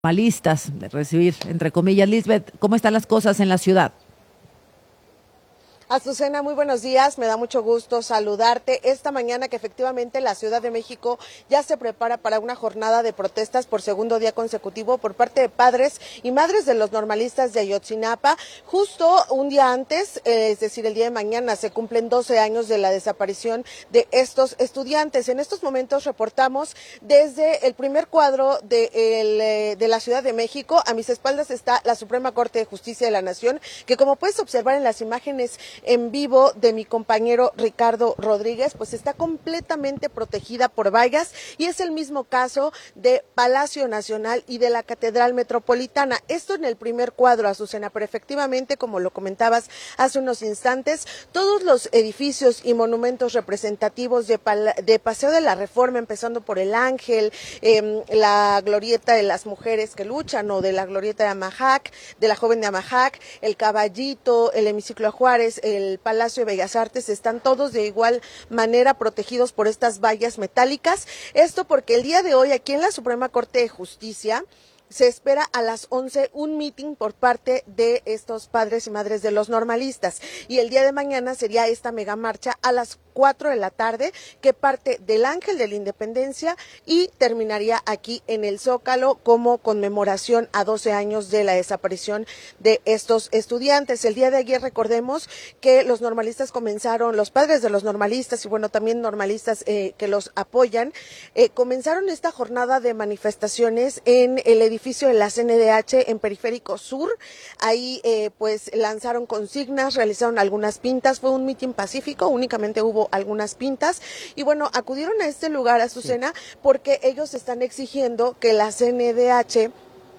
normalistas, de recibir, entre comillas. Lisbeth, ¿cómo están las cosas en la ciudad? Azucena, muy buenos días, me da mucho gusto saludarte esta mañana que efectivamente la Ciudad de México ya se prepara para una jornada de protestas por segundo día consecutivo por parte de padres y madres de los normalistas de Ayotzinapa. Justo un día antes, es decir, el día de mañana, se cumplen 12 años de la desaparición de estos estudiantes. En estos momentos reportamos desde el primer cuadro de la Ciudad de México. A mis espaldas está la Suprema Corte de Justicia de la Nación, que como puedes observar en las imágenes en vivo de mi compañero Ricardo Rodríguez, pues está completamente protegida por vallas, y es el mismo caso de Palacio Nacional y de la Catedral Metropolitana. Esto en el primer cuadro, Azucena, pero efectivamente, como lo comentabas hace unos instantes, todos los edificios y monumentos representativos de Paseo de la Reforma, empezando por el Ángel, la glorieta de las mujeres que luchan, o de la glorieta de Amajac, de la joven de Amajac, el Caballito, el hemiciclo a Juárez, el Palacio de Bellas Artes, están todos de igual manera protegidos por estas vallas metálicas. Esto porque el día de hoy aquí en la Suprema Corte de Justicia se espera a las 11 un meeting por parte de estos padres y madres de los normalistas, y el día de mañana sería esta mega marcha a las 4 de la tarde, que parte del Ángel de la Independencia y terminaría aquí en el Zócalo como conmemoración a 12 años de la desaparición de estos estudiantes. El día de ayer, recordemos que los normalistas comenzaron, los padres de los normalistas y bueno, también normalistas que los apoyan, comenzaron esta jornada de manifestaciones en el edificio de la CNDH en Periférico Sur. Ahí pues lanzaron consignas, realizaron algunas pintas, fue un mitin pacífico, únicamente hubo algunas pintas, y bueno, acudieron a este lugar, Azucena, porque ellos están exigiendo que la CNDH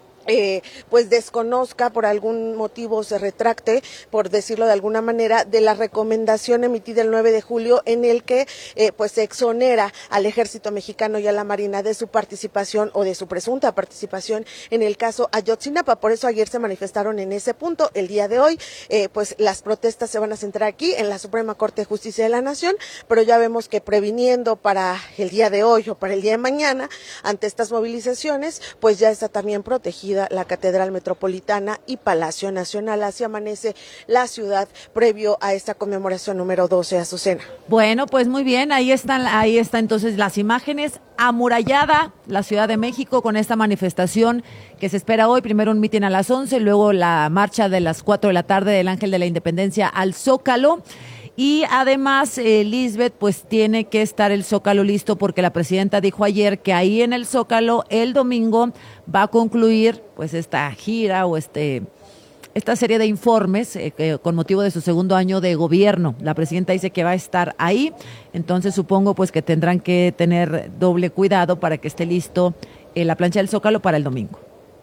pues desconozca, por algún motivo se retracte, por decirlo de alguna manera, de la recomendación emitida el 9 de julio en el que pues se exonera al Ejército Mexicano y a la Marina de su participación o de su presunta participación en el caso Ayotzinapa. Por eso ayer se manifestaron en ese punto. El día de hoy pues las protestas se van a centrar aquí en la Suprema Corte de Justicia de la Nación, pero ya vemos que previniendo para el día de hoy o para el día de mañana ante estas movilizaciones, pues ya está también protegida la Catedral Metropolitana y Palacio Nacional. Así amanece la ciudad previo a esta conmemoración número 12, Azucena. Bueno, pues muy bien, ahí están entonces las imágenes. Amurallada la Ciudad de México con esta manifestación que se espera hoy, primero un mitin a las 11, luego la marcha de las 4 de la tarde del Ángel de la Independencia al Zócalo. Y además, Lisbeth, pues tiene que estar el Zócalo listo porque la presidenta dijo ayer que ahí en el Zócalo el domingo va a concluir pues esta gira o esta serie de informes con motivo de su segundo año de gobierno. La presidenta dice que va a estar ahí, entonces supongo pues que tendrán que tener doble cuidado para que esté listo la plancha del Zócalo para el domingo.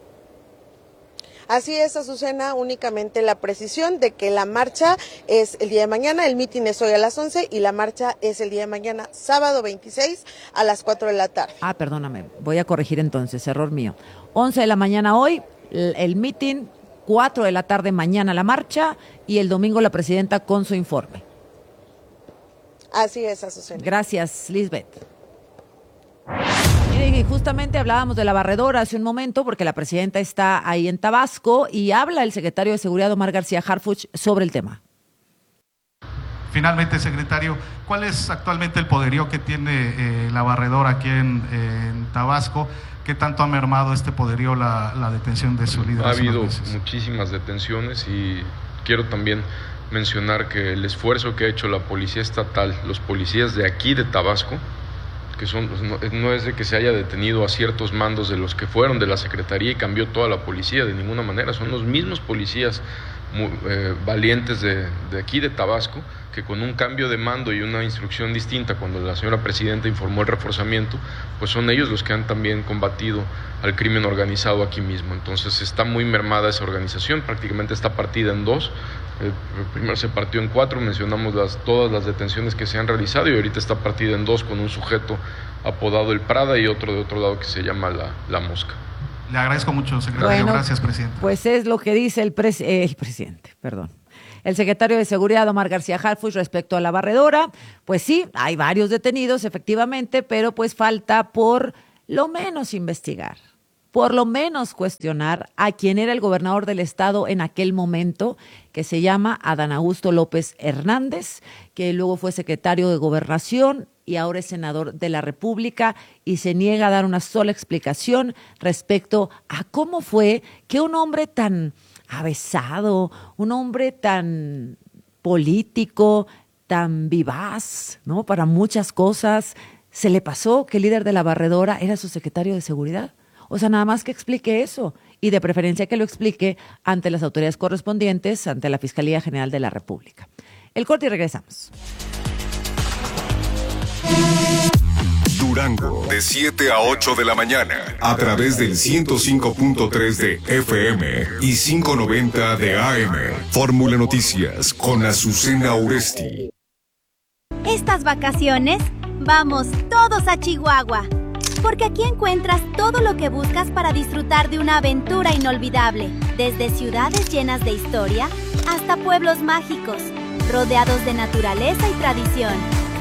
Así es, Azucena, únicamente la precisión de que la marcha es el día de mañana, el mitin es hoy a las 11 y la marcha es el día de mañana, sábado 26 a las 4 de la tarde. Ah, perdóname, voy a corregir entonces, error mío. 11 de la mañana hoy, el mitin, 4 de la tarde mañana la marcha y el domingo la presidenta con su informe. Así es, Azucena. Gracias, Lisbeth. Y justamente hablábamos de la barredora hace un momento porque la presidenta está ahí en Tabasco y habla el secretario de Seguridad Omar García Harfuch sobre el tema. Finalmente, secretario, ¿cuál es actualmente el poderío que tiene la barredora aquí en Tabasco? ¿Qué tanto ha mermado este poderío la detención de su líder? Ha habido muchísimas detenciones y quiero también mencionar que el esfuerzo que ha hecho la policía estatal, los policías de aquí de Tabasco, que no es de que se haya detenido a ciertos mandos de los que fueron de la Secretaría y cambió toda la policía, de ninguna manera, son los mismos policías valientes de aquí de Tabasco, que con un cambio de mando y una instrucción distinta cuando la señora presidenta informó el reforzamiento, pues son ellos los que han también combatido al crimen organizado aquí mismo. Entonces está muy mermada esa organización, prácticamente está partida en dos. Primero se partió en 4, mencionamos todas las detenciones que se han realizado y ahorita está partida en 2 con un sujeto apodado el Prada y otro de otro lado que se llama la Mosca. Le agradezco mucho, secretario. Bueno, gracias, presidente. Pues es lo que dice el presidente, perdón. El secretario de Seguridad, Omar García Harfuch, respecto a la barredora. Pues sí, hay varios detenidos, efectivamente, pero pues falta por lo menos investigar. por lo menos cuestionar a quien era el gobernador del estado en aquel momento, que se llama Adán Augusto López Hernández, que luego fue secretario de Gobernación y ahora es senador de la República, y se niega a dar una sola explicación respecto a cómo fue que un hombre tan avesado, un hombre tan político, tan vivaz, ¿no? Para muchas cosas, se le pasó que el líder de la barredora era su secretario de Seguridad. O sea, nada más que explique eso, y de preferencia que lo explique ante las autoridades correspondientes, ante la Fiscalía General de la República. El corte y regresamos. Durango, de 7 a 8 de la mañana, a través del 105.3 de FM y 590 de AM. Fórmula Noticias con Azucena Uresti. Estas vacaciones, vamos todos a Chihuahua, porque aquí encuentras todo lo que buscas para disfrutar de una aventura inolvidable, desde ciudades llenas de historia hasta pueblos mágicos, rodeados de naturaleza y tradición.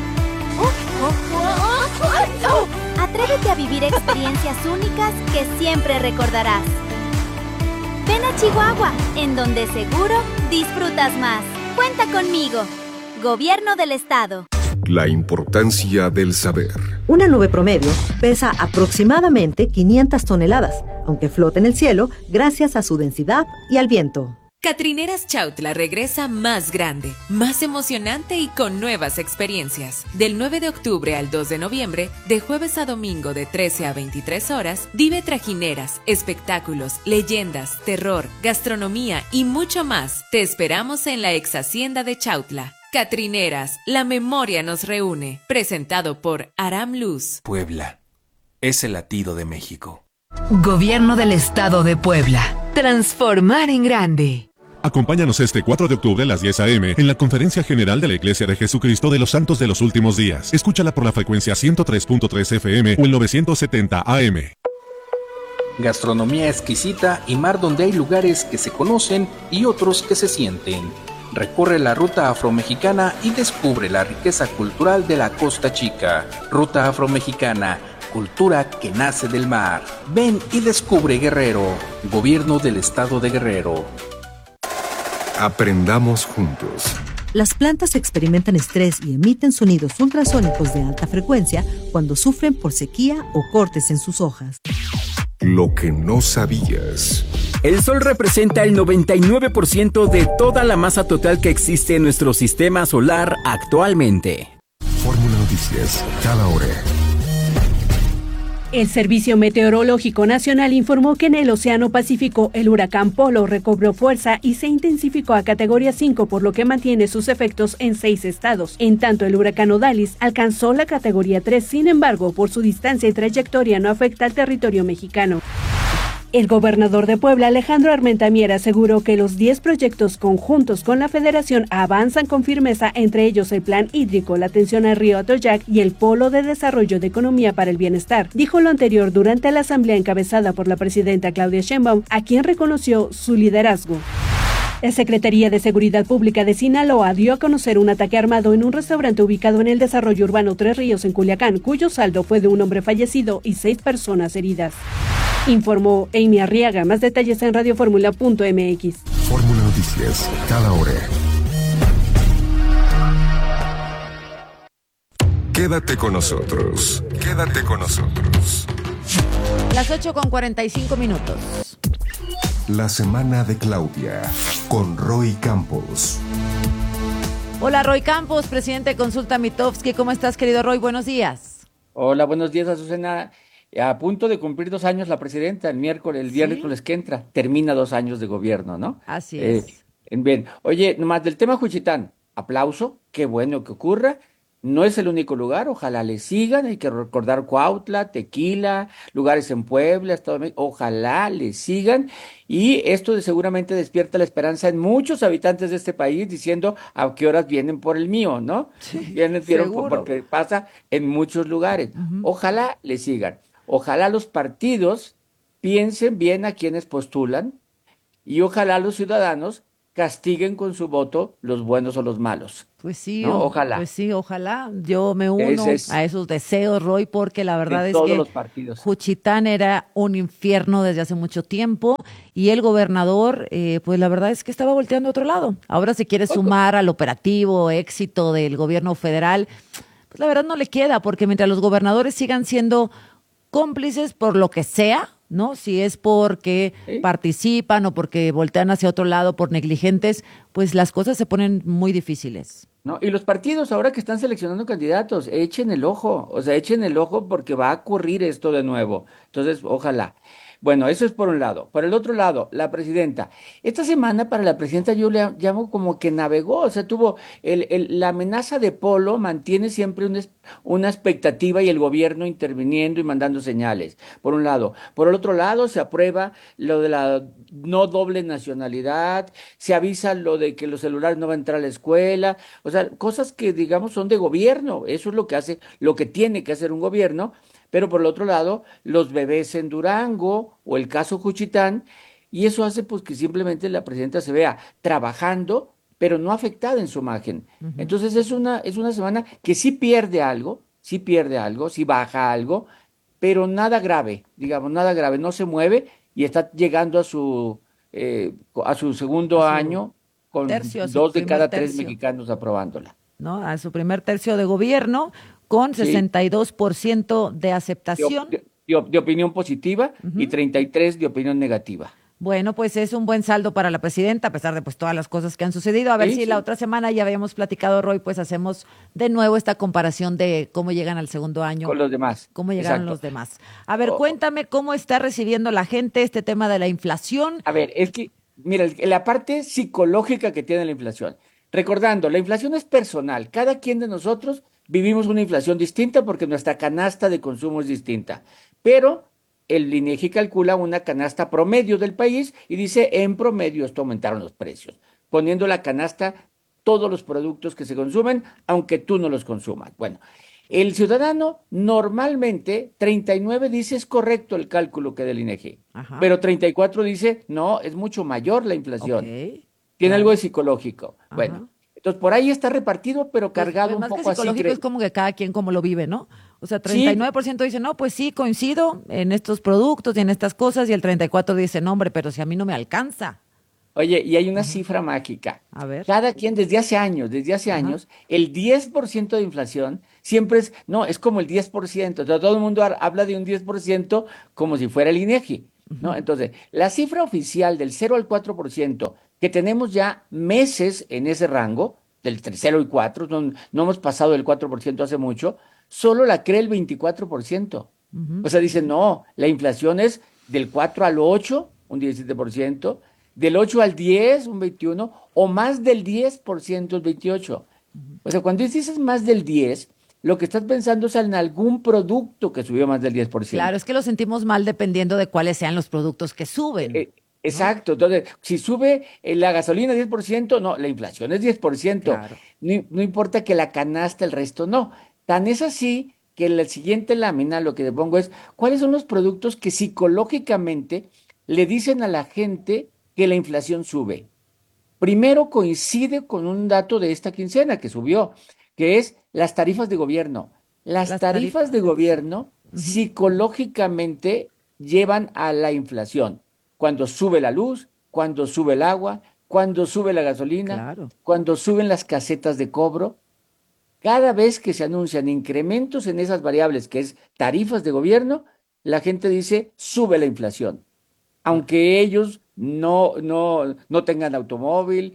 Atrévete a vivir experiencias únicas que siempre recordarás. Ven a Chihuahua, en donde seguro disfrutas más. Cuenta conmigo. Gobierno del Estado. La importancia del saber. Una nube promedio pesa aproximadamente 500 toneladas, aunque flota en el cielo gracias a su densidad y al viento. Catrineras Chautla regresa más grande, más emocionante y con nuevas experiencias. Del 9 de octubre al 2 de noviembre, de jueves a domingo de 13 a 23 horas, vive trajineras, espectáculos, leyendas, terror, gastronomía y mucho más. Te esperamos en la ex hacienda de Chautla. Catrineras, la memoria nos reúne. Presentado por Aram Luz. Puebla es el latido de México. Gobierno del Estado de Puebla. Transformar en grande. Acompáñanos este 4 de octubre a las 10 a.m. en la Conferencia General de la Iglesia de Jesucristo de los Santos de los Últimos Días. Escúchala por la frecuencia 103.3 FM o el 970 AM. Gastronomía exquisita y mar donde hay lugares que se conocen y otros que se sienten. Recorre la ruta afromexicana y descubre la riqueza cultural de la Costa Chica. Ruta afromexicana, cultura que nace del mar. Ven y descubre Guerrero. Gobierno del Estado de Guerrero. Aprendamos juntos. Las plantas experimentan estrés y emiten sonidos ultrasónicos de alta frecuencia cuando sufren por sequía o cortes en sus hojas. Lo que no sabías. El Sol representa el 99% de toda la masa total que existe en nuestro sistema solar actualmente. Fórmula Noticias, cada hora. El Servicio Meteorológico Nacional informó que en el Océano Pacífico el huracán Polo recobró fuerza y se intensificó a categoría 5, por lo que mantiene sus efectos en 6 estados. En tanto, el huracán Odalis alcanzó la categoría 3, sin embargo, por su distancia y trayectoria no afecta al territorio mexicano. El gobernador de Puebla, Alejandro Armenta Mier, aseguró que los 10 proyectos conjuntos con la Federación avanzan con firmeza, entre ellos el plan hídrico, la atención al río Atoyac y el Polo de Desarrollo de Economía para el Bienestar. Dijo lo anterior durante la asamblea encabezada por la presidenta Claudia Sheinbaum, a quien reconoció su liderazgo. La Secretaría de Seguridad Pública de Sinaloa dio a conocer un ataque armado en un restaurante ubicado en el desarrollo urbano Tres Ríos, en Culiacán, cuyo saldo fue de un hombre fallecido y 6 personas heridas. Informó Amy Arriaga. Más detalles en radioformula.mx. Fórmula Noticias, cada hora. Quédate con nosotros. Quédate con nosotros. Las 8:45. La semana de Claudia, con Roy Campos. Hola, Roy Campos, presidente de Consulta Mitofsky. ¿Cómo estás, querido Roy? Buenos días. Hola, buenos días, Azucena. A punto de cumplir 2 años la presidenta, el miércoles que entra, termina 2 años de gobierno, ¿no? Así es. Bien, oye, nomás del tema Juchitán, aplauso, qué bueno que ocurra. No es el único lugar, ojalá le sigan, hay que recordar Cuautla, Tequila, lugares en Puebla, Estado de México, ojalá le sigan, y esto seguramente despierta la esperanza en muchos habitantes de este país diciendo a qué horas vienen por el mío, ¿no? Sí, porque pasa en muchos lugares. Ojalá le sigan, ojalá los partidos piensen bien a quienes postulan, y ojalá los ciudadanos castiguen con su voto los buenos o los malos. Pues sí, ¿no? Ojalá. Pues sí, ojalá. Yo me uno a esos deseos, Roy, porque la verdad es todos que los partidos. Juchitán era un infierno desde hace mucho tiempo y el gobernador, pues la verdad es que estaba volteando a otro lado. Ahora se quiere sumar al operativo éxito del gobierno federal. Pues la verdad no le queda, porque mientras los gobernadores sigan siendo cómplices por lo que sea, ¿no? Si es porque participan o porque voltean hacia otro lado por negligentes, pues las cosas se ponen muy difíciles. No, y los partidos ahora que están seleccionando candidatos, echen el ojo, echen el ojo porque va a ocurrir esto de nuevo. Entonces, ojalá. Bueno, eso es por un lado. Por el otro lado, la presidenta. Esta semana para la presidenta yo le llamo como que navegó, tuvo la amenaza de Polo, mantiene siempre una expectativa y el gobierno interviniendo y mandando señales, por un lado. Por el otro lado, se aprueba lo de la no doble nacionalidad, se avisa lo de que los celulares no van a entrar a la escuela, cosas que digamos son de gobierno, eso es lo que hace, lo que tiene que hacer un gobierno. Pero por el otro lado, los bebés en Durango o el caso Juchitán, y eso hace pues que simplemente la presidenta se vea trabajando, pero no afectada en su imagen. Uh-huh. Entonces es una semana que sí pierde algo, sí baja algo, pero nada grave, no se mueve y está llegando a su segundo año con 2 de cada 3 mexicanos aprobándola. ¿No? A su primer tercio de gobierno, con 62% de aceptación. De opinión positiva y 33% de opinión negativa. Bueno, pues es un buen saldo para la presidenta, a pesar de pues todas las cosas que han sucedido. A ver si la otra semana, ya habíamos platicado, Roy, pues hacemos de nuevo esta comparación de cómo llegan al segundo año. Con los demás. Cómo llegaron los demás. A ver, cuéntame cómo está recibiendo la gente este tema de la inflación. A ver, es que, mira, la parte psicológica que tiene la inflación. Recordando, la inflación es personal. Cada quien de nosotros vivimos una inflación distinta porque nuestra canasta de consumo es distinta. Pero el INEGI calcula una canasta promedio del país y dice, en promedio esto aumentaron los precios, poniendo la canasta todos los productos que se consumen, aunque tú no los consumas. Bueno, el ciudadano normalmente, 39 dice es correcto el cálculo que da el INEGI, pero 34 dice, no, es mucho mayor la inflación. Tiene algo de psicológico. Bueno, entonces por ahí está repartido, pero cargado un poco así. Psicológico es como que cada quien como lo vive, ¿no? O sea, 39% dice, no, pues sí, coincido en estos productos y en estas cosas, y el 34% dice, no, hombre, pero si a mí no me alcanza. Oye, y hay una cifra mágica. A ver. Cada quien, desde hace años, el 10% de inflación siempre es como el 10%. O sea, todo el mundo habla de un 10% como si fuera el INEGI, ¿no? Entonces, la cifra oficial del 0 al 4%, que tenemos ya meses en ese rango, del 0 y 4, no hemos pasado del 4% hace mucho, solo la cree el 24%. O sea, dicen, no, la inflación es del 4 al 8, un 17%, del 8 al 10, un 21%, o más del 10%, el 28%. O sea, cuando dices más del 10%, lo que estás pensando es en algún producto que subió más del 10%. Claro, es que lo sentimos mal dependiendo de cuáles sean los productos que suben. Exacto, entonces, si sube la gasolina 10%, no, la inflación es 10%. Claro. No importa que la canasta, el resto no. Tan es así que en la siguiente lámina lo que le pongo es, ¿cuáles son los productos que psicológicamente le dicen a la gente que la inflación sube? Primero coincide con un dato de esta quincena que subió, que es las tarifas de gobierno. Las tarifas de gobierno psicológicamente llevan a la inflación. Cuando sube la luz, cuando sube el agua, cuando sube la gasolina, cuando suben las casetas de cobro. Cada vez que se anuncian incrementos en esas variables, que es tarifas de gobierno, la gente dice, sube la inflación. Aunque ellos no tengan automóvil,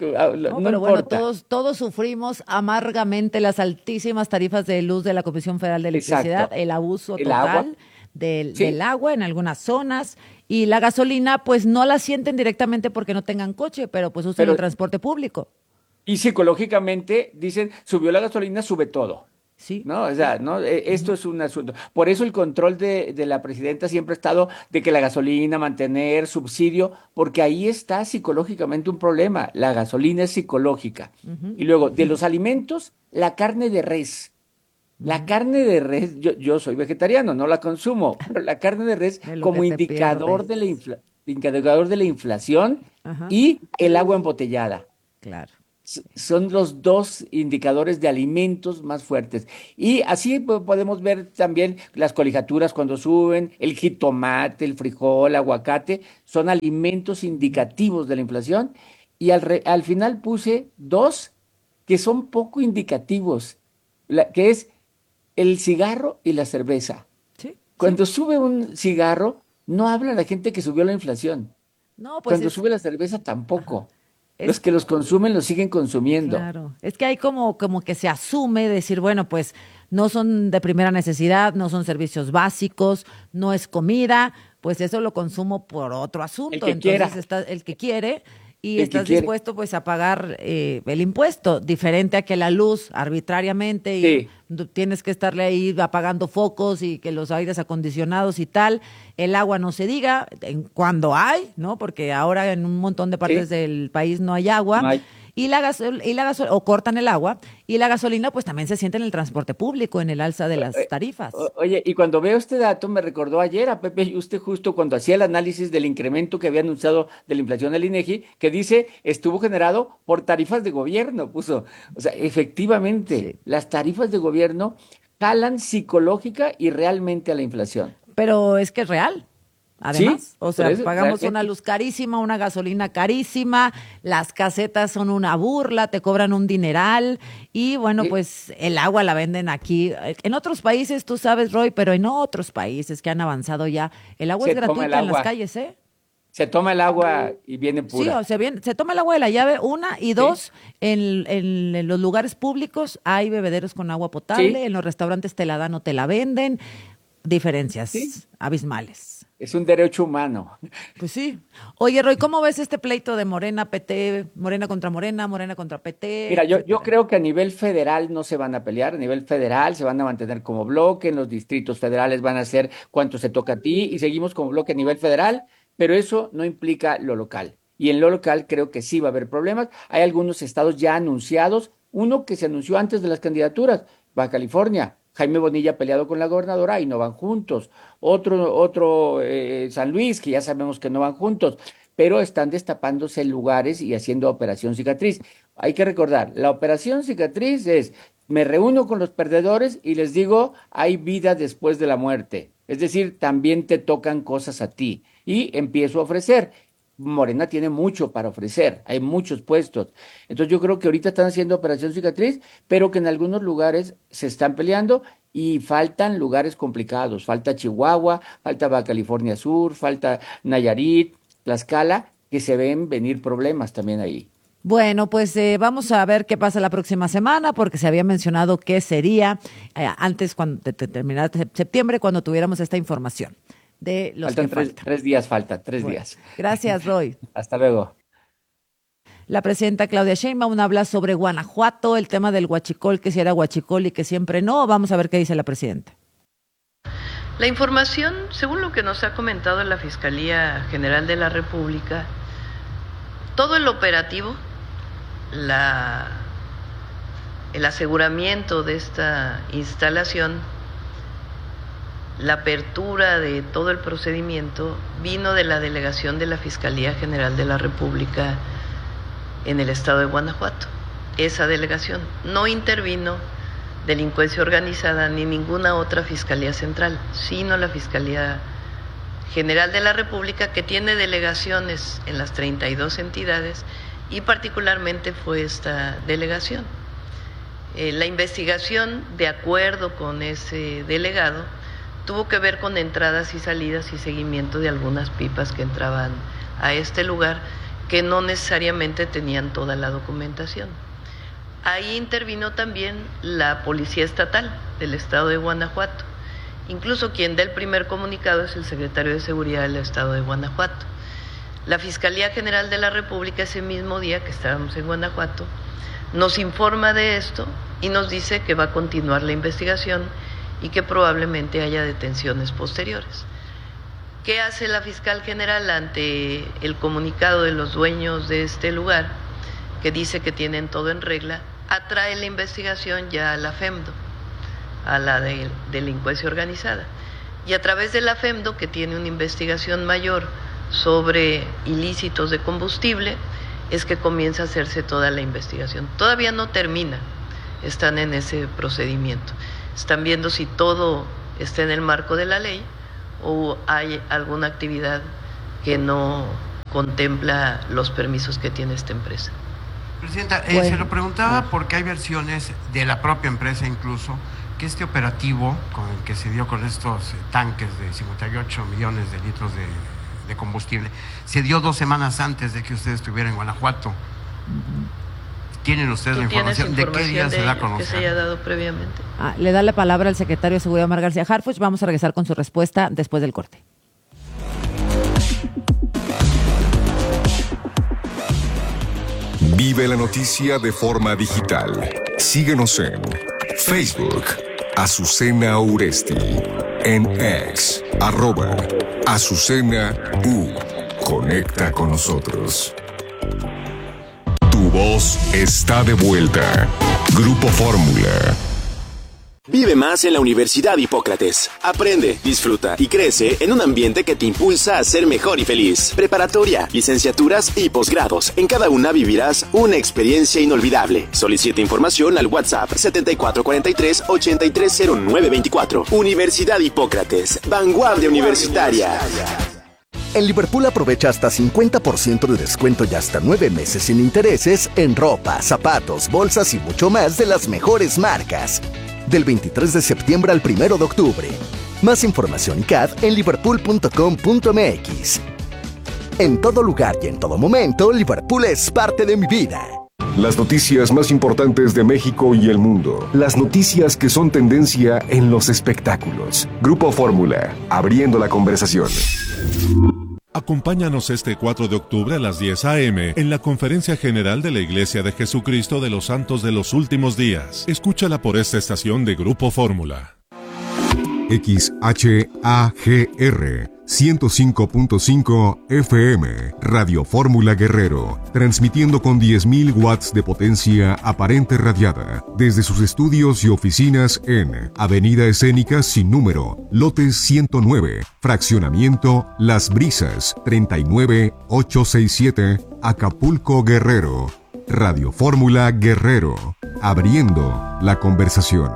no pero importa. Bueno, todos sufrimos amargamente las altísimas tarifas de luz de la Comisión Federal de Electricidad, el abuso total del agua en algunas zonas, y la gasolina pues no la sienten directamente porque no tengan coche, pero pues usan el transporte público. Y psicológicamente dicen, subió la gasolina, sube todo. Sí. ¿No? O sea, ¿no? Esto es un asunto. Por eso el control de la presidenta siempre ha estado de que la gasolina, mantener subsidio, porque ahí está psicológicamente un problema. La gasolina es psicológica. Y luego, de los alimentos, la carne de res. La carne de res, yo soy vegetariano, no la consumo, pero la carne de res como indicador de la inflación. indicador de la inflación y el agua embotellada. Claro. Son los dos indicadores de alimentos más fuertes. Y así podemos ver también las colegiaturas cuando suben, el jitomate, el frijol, el aguacate, son alimentos indicativos de la inflación. Y al final puse dos que son poco indicativos, que es el cigarro y la cerveza. Sí. Cuando sube un cigarro, no habla la gente que subió la inflación. No, pues cuando sube la cerveza tampoco. Los que los consumen los siguen consumiendo. Claro, es que hay como que se asume decir, bueno, pues no son de primera necesidad, no son servicios básicos, no es comida, pues eso lo consumo por otro asunto. Entonces está el que quiere y estás dispuesto pues a pagar el impuesto, diferente a que la luz arbitrariamente y tienes que estarle ahí apagando focos y que los aires acondicionados y tal, el agua no se diga, cuando hay, ¿no? Porque ahora en un montón de partes del país no hay agua. No hay. Y la gasolina, o cortan el agua, y la gasolina pues también se siente en el transporte público, en el alza de las tarifas. Oye, y cuando veo este dato me recordó ayer a Pepe y usted justo cuando hacía el análisis del incremento que había anunciado de la inflación del INEGI, que dice estuvo generado por tarifas de gobierno, puso. O sea, efectivamente, las tarifas de gobierno jalan psicológica y realmente a la inflación. Pero es que es real. Además, o sea, pagamos realmente una luz carísima, una gasolina carísima, las casetas son una burla, te cobran un dineral y bueno, pues el agua la venden aquí. En otros países, tú sabes, Roy, pero en otros países que han avanzado ya, el agua es gratuita en las calles, ¿eh? Se toma el agua y viene pura. Sí, o sea, se toma el agua de la llave, una, y dos, en los lugares públicos hay bebederos con agua potable, en los restaurantes te la dan o te la venden, diferencias abismales. Es un derecho humano. Pues sí. Oye, Roy, ¿cómo ves este pleito de Morena, PT, Morena contra Morena, Morena contra PT? Mira, yo creo que a nivel federal no se van a pelear, a nivel federal se van a mantener como bloque, en los distritos federales van a hacer cuánto se toca a ti y seguimos como bloque a nivel federal, pero eso no implica lo local. Y en lo local creo que sí va a haber problemas. Hay algunos estados ya anunciados, uno que se anunció antes de las candidaturas, Baja California. Jaime Bonilla peleado con la gobernadora y no van juntos. Otro San Luis, que ya sabemos que no van juntos, pero están destapándose lugares y haciendo operación cicatriz. Hay que recordar, la operación cicatriz es, me reúno con los perdedores y les digo, hay vida después de la muerte. Es decir, también te tocan cosas a ti. Y empiezo a ofrecer. Morena tiene mucho para ofrecer, hay muchos puestos. Entonces yo creo que ahorita están haciendo operación cicatriz, pero que en algunos lugares se están peleando y faltan lugares complicados. Falta Chihuahua, falta Baja California Sur, falta Nayarit, Tlaxcala, que se ven venir problemas también ahí. Bueno, pues vamos a ver qué pasa la próxima semana, porque se había mencionado que sería antes cuando terminara septiembre, cuando tuviéramos esta información. De los faltan que faltan. 3 días, faltan 3 días. Gracias, Roy. Hasta luego. La presidenta Claudia Sheinbaum habla sobre Guanajuato, el tema del huachicol, que si era huachicol y que siempre no. Vamos a ver qué dice la presidenta. La información, según lo que nos ha comentado la Fiscalía General de la República, todo el operativo, el aseguramiento de esta instalación, la apertura de todo el procedimiento vino de la delegación de la Fiscalía General de la República en el estado de Guanajuato. Esa delegación no intervino delincuencia organizada ni ninguna otra Fiscalía Central, sino la Fiscalía General de la República, que tiene delegaciones en las 32 entidades y particularmente fue esta delegación. La investigación, de acuerdo con ese delegado, tuvo que ver con entradas y salidas y seguimiento de algunas pipas que entraban a este lugar, que no necesariamente tenían toda la documentación. Ahí intervino también la Policía Estatal del estado de Guanajuato. Incluso quien da el primer comunicado es el secretario de Seguridad del estado de Guanajuato. La Fiscalía General de la República, ese mismo día que estábamos en Guanajuato, nos informa de esto y nos dice que va a continuar la investigación y que probablemente haya detenciones posteriores. ¿Qué hace la fiscal general ante el comunicado de los dueños de este lugar, que dice que tienen todo en regla? Atrae la investigación ya a la FEMDO, a la de delincuencia organizada. Y a través de la FEMDO, que tiene una investigación mayor sobre ilícitos de combustible, es que comienza a hacerse toda la investigación. Todavía no termina, están en ese procedimiento. Están viendo si todo está en el marco de la ley o hay alguna actividad que no contempla los permisos que tiene esta empresa. Presidenta, se lo preguntaba porque hay versiones de la propia empresa incluso que este operativo con el que se dio con estos tanques de 58 millones de litros de combustible se dio 2 semanas antes de que usted estuviera en Guanajuato. ¿Tienen ustedes la información? ¿De qué día se da a conocer? Que se haya dado previamente. Le da la palabra al secretario de Seguridad, Omar García Harfuch. Vamos a regresar con su respuesta después del corte. Vive la noticia de forma digital. Síguenos en Facebook, Azucena Uresti, en X, @Azucena U. Conecta con nosotros. Tu voz está de vuelta. Grupo Fórmula. Vive más en la Universidad Hipócrates. Aprende, disfruta y crece en un ambiente que te impulsa a ser mejor y feliz. Preparatoria, licenciaturas y posgrados. En cada una vivirás una experiencia inolvidable. Solicita información al WhatsApp 7443-830924. Universidad Hipócrates. Vanguardia universitaria. En Liverpool aprovecha hasta 50% de descuento y hasta 9 meses sin intereses en ropa, zapatos, bolsas y mucho más de las mejores marcas. Del 23 de septiembre al 1 de octubre. Más información y CAD en liverpool.com.mx. En todo lugar y en todo momento, Liverpool es parte de mi vida. Las noticias más importantes de México y el mundo. Las noticias que son tendencia en los espectáculos. Grupo Fórmula, abriendo la conversación. Acompáñanos este 4 de octubre a las 10 a.m. en la Conferencia General de la Iglesia de Jesucristo de los Santos de los Últimos Días. Escúchala por esta estación de Grupo Fórmula. XHAGR 105.5 FM, Radio Fórmula Guerrero, transmitiendo con 10.000 watts de potencia aparente radiada, desde sus estudios y oficinas en Avenida Escénica sin número, lote 109, fraccionamiento Las Brisas, 39867, Acapulco, Guerrero. Radio Fórmula Guerrero, abriendo la conversación.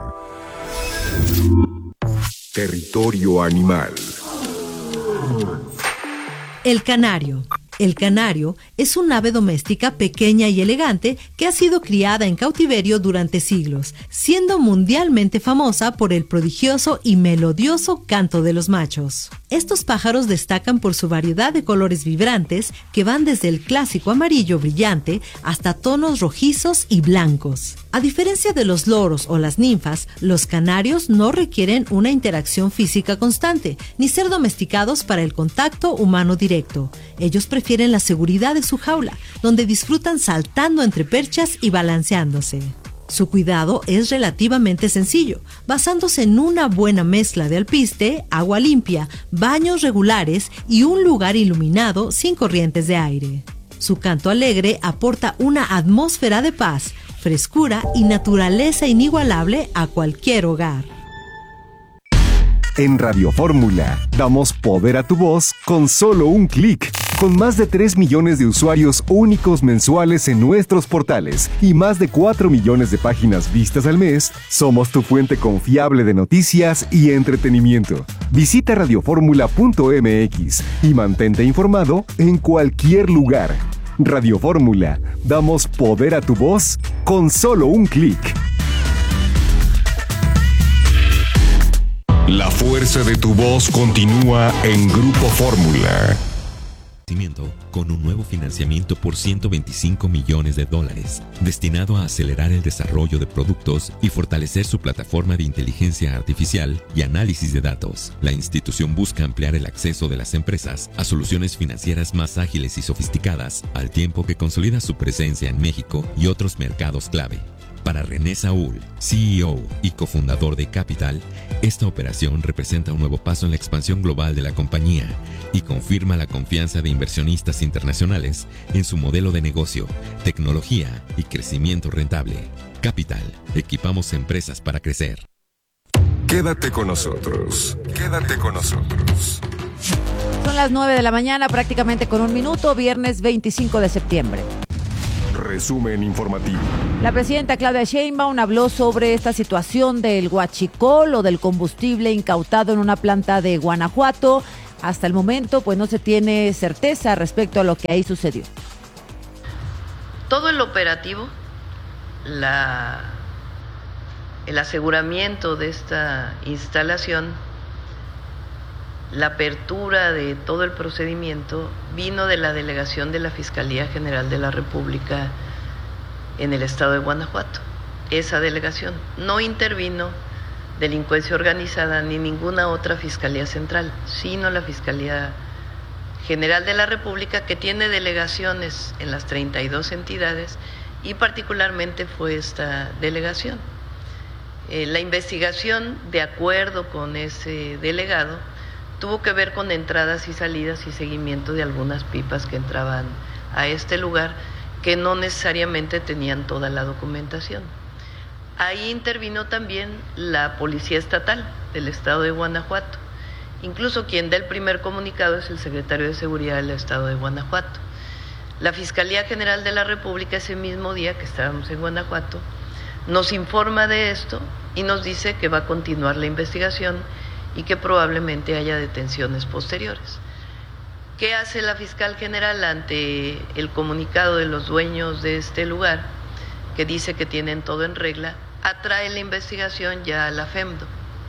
Territorio animal. El canario. El canario es un ave doméstica pequeña y elegante que ha sido criada en cautiverio durante siglos, siendo mundialmente famosa por el prodigioso y melodioso canto de los machos. Estos pájaros destacan por su variedad de colores vibrantes que van desde el clásico amarillo brillante hasta tonos rojizos y blancos. A diferencia de los loros o las ninfas, los canarios no requieren una interacción física constante, ni ser domesticados para el contacto humano directo. Ellos prefieren la seguridad de su jaula, donde disfrutan saltando entre perchas y balanceándose. Su cuidado es relativamente sencillo, basándose en una buena mezcla de alpiste, agua limpia, baños regulares y un lugar iluminado sin corrientes de aire. Su canto alegre aporta una atmósfera de paz, frescura y naturaleza inigualable a cualquier hogar. En Radio Fórmula, damos poder a tu voz con solo un clic. Con más de 3 millones de usuarios únicos mensuales en nuestros portales y más de 4 millones de páginas vistas al mes, somos tu fuente confiable de noticias y entretenimiento. Visita radioformula.mx y mantente informado en cualquier lugar. Radio Fórmula, damos poder a tu voz con solo un clic. La fuerza de tu voz continúa en Grupo Fórmula. Con un nuevo financiamiento por $125 millones, destinado a acelerar el desarrollo de productos y fortalecer su plataforma de inteligencia artificial y análisis de datos. La institución busca ampliar el acceso de las empresas a soluciones financieras más ágiles y sofisticadas, al tiempo que consolida su presencia en México y otros mercados clave. Para René Saúl, CEO y cofundador de Capital, esta operación representa un nuevo paso en la expansión global de la compañía y confirma la confianza de inversionistas internacionales en su modelo de negocio, tecnología y crecimiento rentable. Capital, equipamos empresas para crecer. Quédate con nosotros. Quédate con nosotros. Son las 9 de la mañana, prácticamente con un minuto, viernes 25 de septiembre. Resumen informativo. La presidenta Claudia Sheinbaum habló sobre esta situación del huachicol o del combustible incautado en una planta de Guanajuato. Hasta el momento, pues no se tiene certeza respecto a lo que ahí sucedió. Todo el operativo, el aseguramiento de esta instalación, la apertura de todo el procedimiento vino de la delegación de la Fiscalía General de la República en el estado de Guanajuato. Esa delegación no intervino delincuencia organizada ni ninguna otra Fiscalía Central, sino la Fiscalía General de la República, que tiene delegaciones en las 32 entidades y particularmente fue esta delegación. La investigación, de acuerdo con ese delegado, tuvo que ver con entradas y salidas y seguimiento de algunas pipas que entraban a este lugar que no necesariamente tenían toda la documentación. Ahí intervino también la Policía Estatal del estado de Guanajuato. Incluso quien da el primer comunicado es el secretario de Seguridad del estado de Guanajuato. La Fiscalía General de la República, ese mismo día que estábamos en Guanajuato, nos informa de esto y nos dice que va a continuar la investigación y que probablemente haya detenciones posteriores. ¿Qué hace la fiscal general ante el comunicado de los dueños de este lugar, que dice que tienen todo en regla? Atrae la investigación ya a la FEMDO,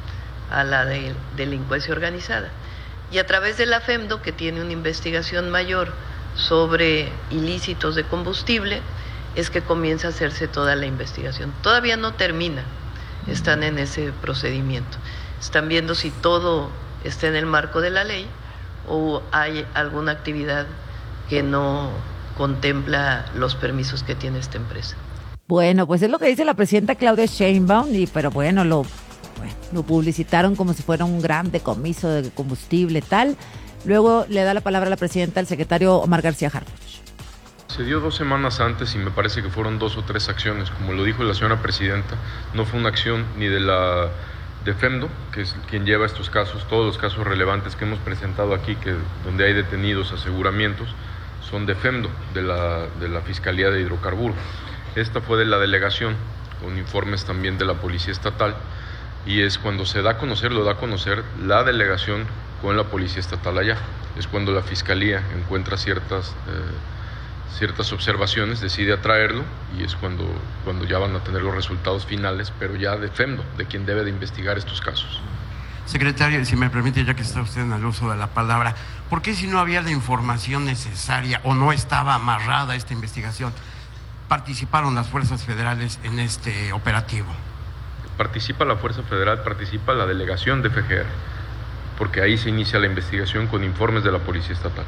a la de delincuencia organizada. Y a través de la FEMDO, que tiene una investigación mayor sobre ilícitos de combustible, es que comienza a hacerse toda la investigación. Todavía no termina, están en ese procedimiento. Están viendo si todo está en el marco de la ley o hay alguna actividad que no contempla los permisos que tiene esta empresa. Bueno, pues es lo que dice la presidenta Claudia Sheinbaum, pero bueno, lo publicitaron como si fuera un gran decomiso de combustible tal. Luego le da la palabra a la presidenta el secretario Omar García Harfuch. Se dio 2 semanas antes y me parece que fueron 2 o 3 acciones. Como lo dijo la señora presidenta, no fue una acción ni de FEMDO, que es quien lleva estos casos, todos los casos relevantes que hemos presentado aquí, donde hay detenidos, aseguramientos, son de FEMDO, de la Fiscalía de Hidrocarburos. Esta fue de la delegación, con informes también de la Policía Estatal, y es cuando se da a conocer, lo da a conocer la delegación con la Policía Estatal allá. Es cuando la Fiscalía encuentra ciertas observaciones, decide atraerlo, y es cuando ya van a tener los resultados finales, pero ya de FEMDO, de quien debe de investigar estos casos. Secretario, si me permite, ya que está usted en el uso de la palabra, ¿por qué si no había la información necesaria o no estaba amarrada esta investigación, participaron las fuerzas federales en este operativo? Participa la Fuerza Federal, participa la delegación de FGR, porque ahí se inicia la investigación con informes de la Policía Estatal.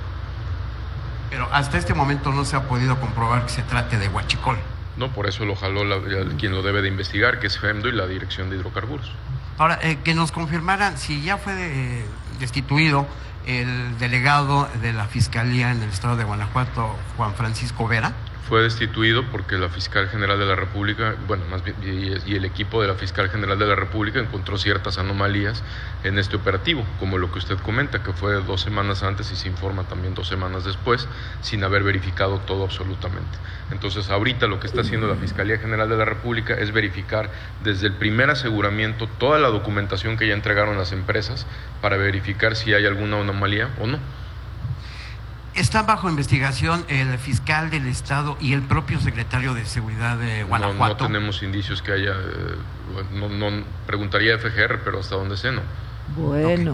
Pero hasta este momento no se ha podido comprobar que se trate de huachicol. No, por eso lo jaló quien lo debe de investigar, que es FEMDO y la Dirección de Hidrocarburos. Ahora, que nos confirmaran si ya fue destituido el delegado de la Fiscalía en el estado de Guanajuato, Juan Francisco Vera. Fue destituido porque la Fiscal General de la República, bueno, más bien, y el equipo de la Fiscal General de la República encontró ciertas anomalías en este operativo, como lo que usted comenta, que fue 2 semanas antes y se informa también 2 semanas después, sin haber verificado todo absolutamente. Entonces, ahorita lo que está haciendo la Fiscalía General de la República es verificar desde el primer aseguramiento toda la documentación que ya entregaron las empresas para verificar si hay alguna anomalía o no. ¿Están bajo investigación el fiscal del estado y el propio secretario de Seguridad de Guanajuato? No tenemos indicios que haya, no preguntaría a FGR, pero hasta donde sé, no. Bueno,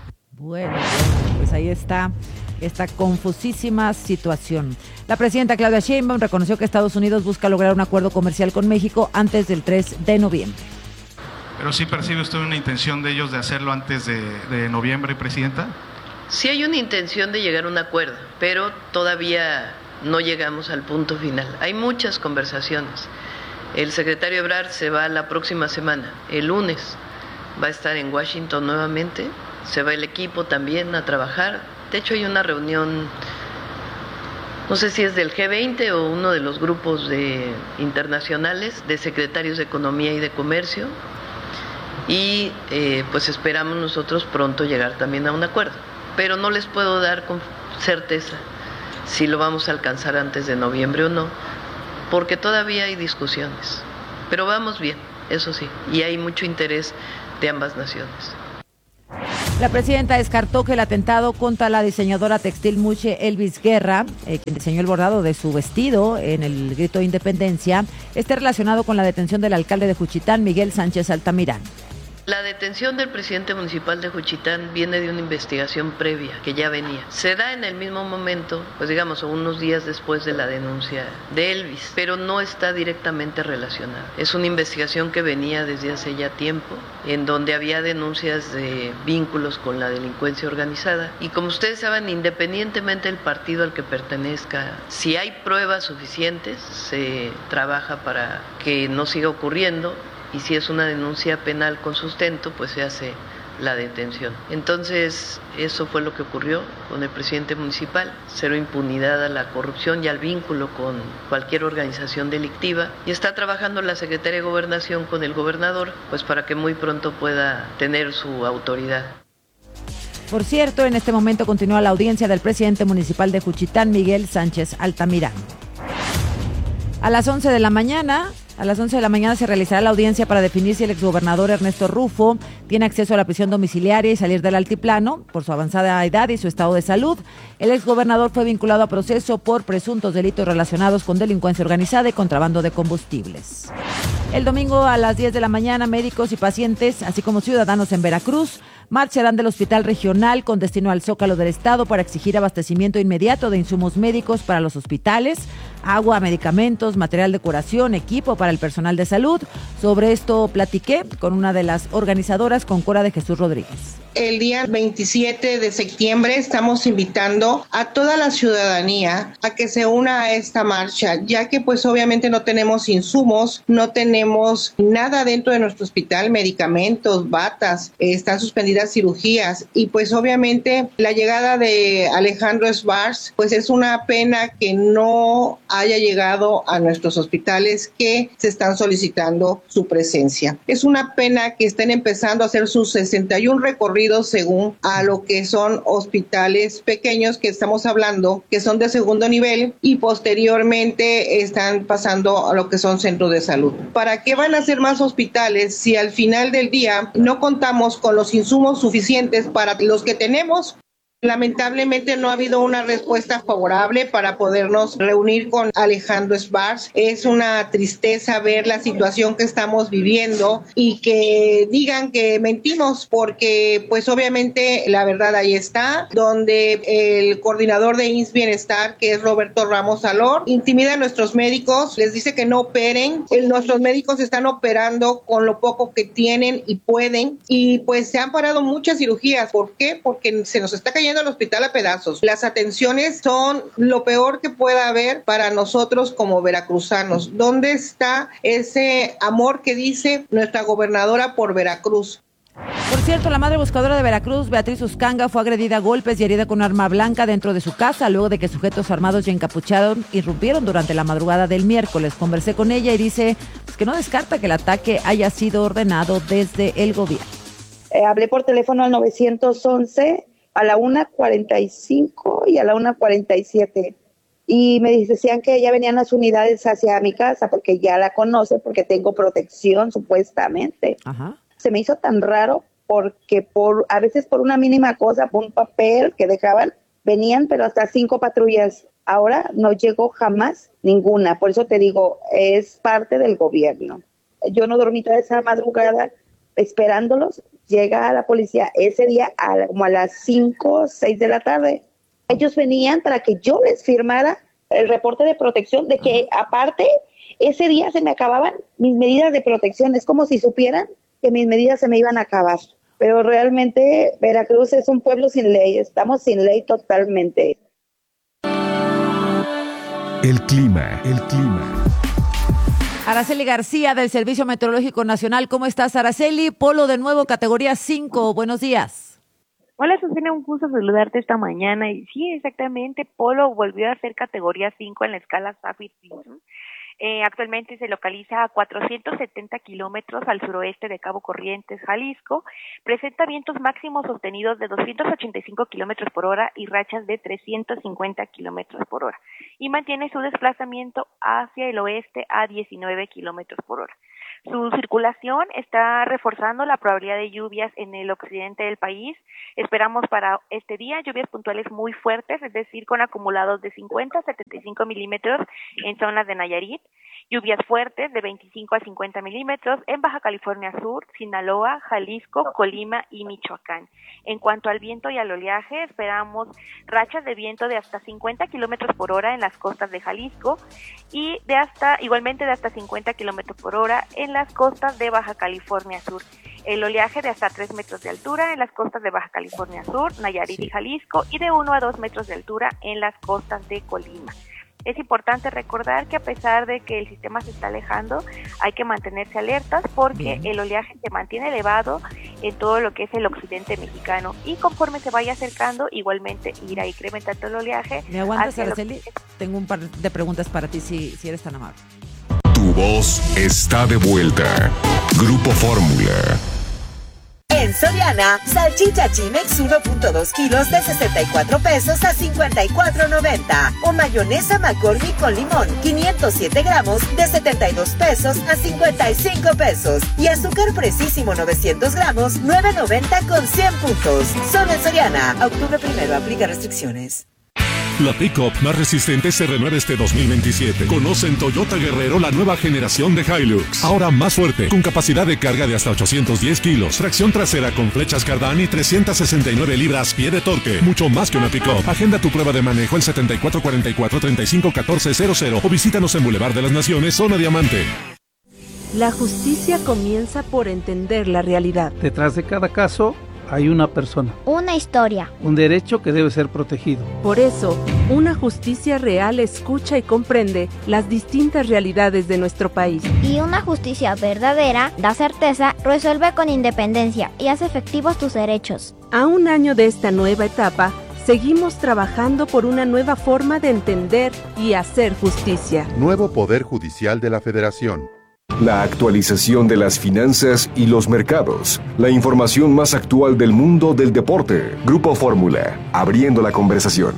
pues ahí está esta confusísima situación. La presidenta Claudia Sheinbaum reconoció que Estados Unidos busca lograr un acuerdo comercial con México antes del 3 de noviembre. ¿Pero sí percibe usted una intención de ellos de hacerlo antes de noviembre, presidenta? Sí hay una intención de llegar a un acuerdo, pero todavía no llegamos al punto final. Hay muchas conversaciones. El secretario Ebrard se va la próxima semana, el lunes. Va a estar en Washington nuevamente. Se va el equipo también a trabajar. De hecho, hay una reunión, no sé si es del G20 o uno de los grupos internacionales de secretarios de Economía y de Comercio. Y pues esperamos nosotros pronto llegar también a un acuerdo. pero no les puedo dar con certeza si lo vamos a alcanzar antes de noviembre o no, porque todavía hay discusiones. Pero vamos bien, eso sí, y hay mucho interés de ambas naciones. La presidenta descartó que el atentado contra la diseñadora textil Muche Elvis Guerra, quien diseñó el bordado de su vestido en el grito de independencia, esté relacionado con la detención del alcalde de Juchitán, Miguel Sánchez Altamirán. La detención del presidente municipal de Juchitán viene de una investigación previa que ya venía. Se da en el mismo momento, pues digamos, unos días después de la denuncia de Elvis, pero no está directamente relacionada. Es una investigación que venía desde hace ya tiempo, en donde había denuncias de vínculos con la delincuencia organizada. Y como ustedes saben, independientemente del partido al que pertenezca, si hay pruebas suficientes, se trabaja para que no siga ocurriendo. Y si es una denuncia penal con sustento, pues se hace la detención. Entonces, eso fue lo que ocurrió con el presidente municipal, cero impunidad a la corrupción y al vínculo con cualquier organización delictiva. Y está trabajando la Secretaría de Gobernación con el gobernador, pues para que muy pronto pueda tener su autoridad. Por cierto, en este momento continúa la audiencia del presidente municipal de Juchitán, Miguel Sánchez Altamirán. A las 11 de la mañana se realizará la audiencia para definir si el exgobernador Ernesto Rufo tiene acceso a la prisión domiciliaria y salir del altiplano por su avanzada edad y su estado de salud. El exgobernador fue vinculado a proceso por presuntos delitos relacionados con delincuencia organizada y contrabando de combustibles. El domingo a las 10 de la mañana, médicos y pacientes, así como ciudadanos en Veracruz, marcharán del Hospital Regional con destino al Zócalo del Estado para exigir abastecimiento inmediato de insumos médicos para los hospitales, agua, medicamentos, material de curación, equipo para el personal de salud. Sobre esto platiqué con una de las organizadoras, con Cora de Jesús Rodríguez. El día 27 de septiembre estamos invitando a toda la ciudadanía a que se una a esta marcha, ya que pues obviamente no tenemos insumos, no tenemos nada dentro de nuestro hospital, medicamentos, batas, están suspendidas cirugías y pues obviamente la llegada de Alejandro Schwartz pues es una pena que no haya llegado a nuestros hospitales que se están solicitando su presencia. Es una pena que estén empezando a hacer sus 61 recorridos según a lo que son hospitales pequeños que estamos hablando, que son de segundo nivel y posteriormente están pasando a lo que son centros de salud. ¿Para qué van a ser más hospitales si al final del día no contamos con los insumos suficientes para los que tenemos? Lamentablemente no ha habido una respuesta favorable para podernos reunir con Alejandro Schwartz. Es una tristeza ver la situación que estamos viviendo y que digan que mentimos, porque pues obviamente la verdad ahí está, donde el coordinador de IMSS Bienestar, que es Roberto Ramos Alor, intimida a nuestros médicos, les dice que no operen. Nuestros médicos están operando con lo poco que tienen y pueden, y pues se han parado muchas cirugías. ¿Por qué? Porque se nos está cayendo al hospital a pedazos. Las atenciones son lo peor que pueda haber para nosotros como veracruzanos. ¿Dónde está ese amor que dice nuestra gobernadora por Veracruz? Por cierto, la madre buscadora de Veracruz, Beatriz Uscanga, fue agredida a golpes y herida con arma blanca dentro de su casa luego de que sujetos armados y encapuchados irrumpieron durante la madrugada del miércoles. Conversé con ella y dice que no descarta que el ataque haya sido ordenado desde el gobierno. Hablé por teléfono al 911 a la 1:45 y a la 1:47. Y me decían que ya venían las unidades hacia mi casa porque ya la conoce, porque tengo protección supuestamente. Ajá. Se me hizo tan raro porque a veces por una mínima cosa, por un papel que dejaban, venían, pero hasta 5 patrullas. Ahora no llegó jamás ninguna. Por eso te digo, es parte del gobierno. Yo no dormí toda esa madrugada esperándolos. Llega la policía ese día como a las 5 o 6 de la tarde. Ellos venían para que yo les firmara el reporte de protección, de que aparte ese día se me acababan mis medidas de protección. Es como si supieran que mis medidas se me iban a acabar. Pero realmente Veracruz es un pueblo sin ley. Estamos sin ley totalmente. El clima. Araceli García, del Servicio Meteorológico Nacional. ¿Cómo estás, Araceli? Polo de nuevo, categoría 5. Buenos días. Hola, Susana, un gusto saludarte esta mañana. Y sí, exactamente, Polo volvió a ser categoría 5 en la escala Saffir-Simpson. Actualmente se localiza a 470 kilómetros al suroeste de Cabo Corrientes, Jalisco. Presenta vientos máximos sostenidos de 285 kilómetros por hora y rachas de 350 kilómetros por hora. Y mantiene su desplazamiento hacia el oeste a 19 kilómetros por hora. Su circulación está reforzando la probabilidad de lluvias en el occidente del país. Esperamos para este día lluvias puntuales muy fuertes, es decir, con acumulados de 50 a 75 milímetros en zonas de Nayarit, lluvias fuertes de 25 a 50 milímetros en Baja California Sur, Sinaloa, Jalisco, Colima y Michoacán. En cuanto al viento y al oleaje, esperamos rachas de viento de hasta 50 kilómetros por hora en las costas de Jalisco y igualmente de hasta 50 kilómetros por hora en las costas de Baja California Sur. El oleaje de hasta 3 metros de altura en las costas de Baja California Sur, Nayarit y Jalisco, y de 1 a 2 metros de altura en las costas de Colima. Es importante recordar que a pesar de que el sistema se está alejando, hay que mantenerse alertas porque el oleaje se mantiene elevado en todo lo que es el occidente mexicano y conforme se vaya acercando, igualmente irá incrementando el oleaje. ¿Me aguantas, Araceli? Tengo un par de preguntas para ti, si eres tan amable. Tu voz está de vuelta. Grupo Fórmula. En Soriana, salchicha Chimex 1.2 kilos de 64 pesos a 54.90. O mayonesa McCormick con limón 507 gramos de 72 pesos a 55 pesos. Y azúcar Precisísimo 900 gramos 9.90 con 100 puntos. Solo en Soriana. Octubre 1, aplica restricciones. La pick-up más resistente se renueva este 2027. Conoce en Toyota Guerrero la nueva generación de Hilux. Ahora más fuerte, con capacidad de carga de hasta 810 kilos, tracción trasera con flechas Cardán y 369 libras-pie de torque. Mucho más que una pick-up. Agenda tu prueba de manejo el 7444-351400 o visítanos en Boulevard de las Naciones, Zona Diamante. La justicia comienza por entender la realidad. Detrás de cada caso hay una persona. Una historia. Un derecho que debe ser protegido. Por eso, una justicia real escucha y comprende las distintas realidades de nuestro país. Y una justicia verdadera da certeza, resuelve con independencia y hace efectivos tus derechos. A un año de esta nueva etapa, seguimos trabajando por una nueva forma de entender y hacer justicia. Nuevo Poder Judicial de la Federación. La actualización de las finanzas y los mercados. La información más actual del mundo del deporte. Grupo Fórmula, abriendo la conversación.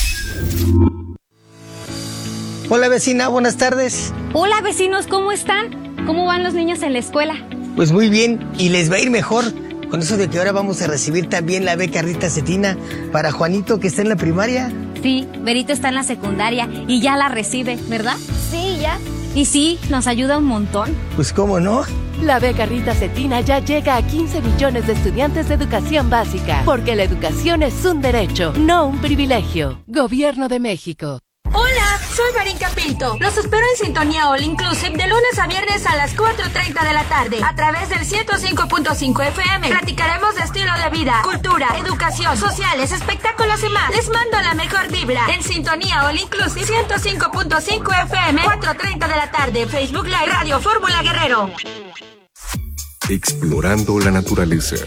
Hola vecina, buenas tardes. Hola vecinos, ¿cómo están? ¿Cómo van los niños en la escuela? Pues muy bien, y les va a ir mejor. Con eso de que ahora vamos a recibir también la beca Rita Cetina para Juanito, que está en la primaria. Sí, Berito está en la secundaria y ya la recibe, ¿verdad? Sí, ya. Y sí, nos ayuda un montón. Pues cómo no. La beca Rita Cetina ya llega a 15 millones de estudiantes de educación básica, porque la educación es un derecho, no un privilegio. Gobierno de México. Hola, soy Marinka Pinto. Los espero en Sintonía All Inclusive de lunes a viernes a las 4:30 de la tarde a través del 105.5 FM. Platicaremos de estilo de vida, cultura, educación, sociales, espectáculos y más. Les mando la mejor vibra en Sintonía All Inclusive 105.5 FM, 4:30 de la tarde. Facebook Live, Radio Fórmula Guerrero. Explorando la naturaleza.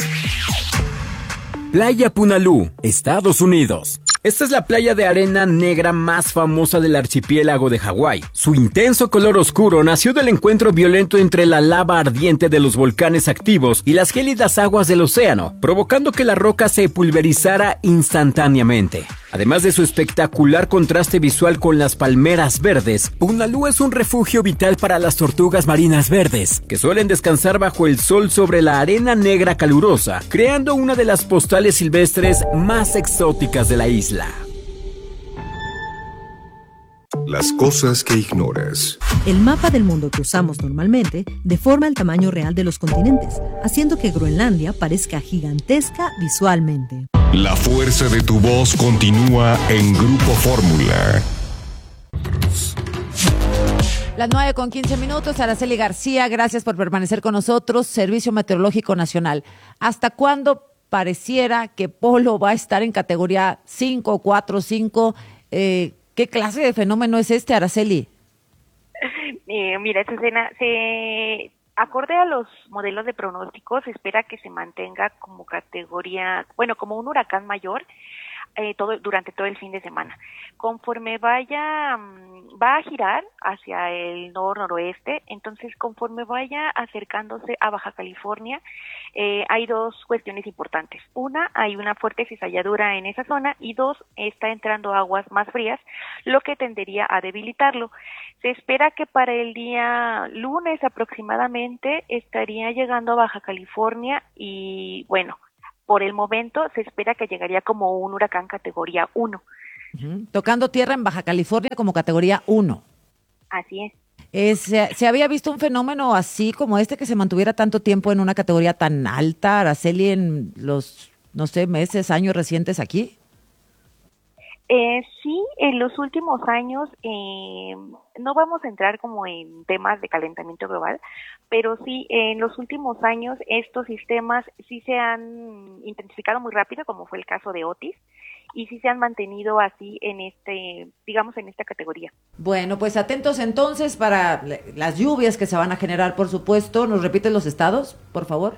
Playa Punalú, Estados Unidos. Esta es la playa de arena negra más famosa del archipiélago de Hawái. Su intenso color oscuro nació del encuentro violento entre la lava ardiente de los volcanes activos y las gélidas aguas del océano, provocando que la roca se pulverizara instantáneamente. Además de su espectacular contraste visual con las palmeras verdes, Punalú es un refugio vital para las tortugas marinas verdes, que suelen descansar bajo el sol sobre la arena negra calurosa, creando una de las postales silvestres más exóticas de la isla. Las cosas que ignoras. El mapa del mundo que usamos normalmente deforma el tamaño real de los continentes, haciendo que Groenlandia parezca gigantesca visualmente. La fuerza de tu voz continúa en Grupo Fórmula. Las 9:15. Araceli García, gracias por permanecer con nosotros. Servicio Meteorológico Nacional. ¿Hasta cuándo pareciera que Polo va a estar en categoría 5, 4, 5? ¿Qué clase de fenómeno es este, Araceli? Mira, Susana, acorde a los modelos de pronóstico, se espera que se mantenga como categoría, como un huracán mayor, durante todo el fin de semana. Conforme va a girar hacia el noroeste, entonces conforme vaya acercándose a Baja California, hay dos cuestiones importantes. Una, hay una fuerte cizalladura en esa zona, y dos, está entrando aguas más frías, lo que tendería a debilitarlo. Se espera que para el día lunes aproximadamente estaría llegando a Baja California y, bueno, por el momento se espera que llegaría como un huracán categoría 1. Tocando tierra en Baja California como categoría 1. Así es. ¿Se había visto un fenómeno así como este, que se mantuviera tanto tiempo en una categoría tan alta, Araceli, en los, no sé, meses, años recientes aquí? Sí, en los últimos años, no vamos a entrar como en temas de calentamiento global, pero sí, en los últimos años estos sistemas sí se han intensificado muy rápido, como fue el caso de Otis, y sí se han mantenido así en esta categoría. Bueno, pues atentos entonces para las lluvias que se van a generar, por supuesto. ¿Nos repites los estados, por favor?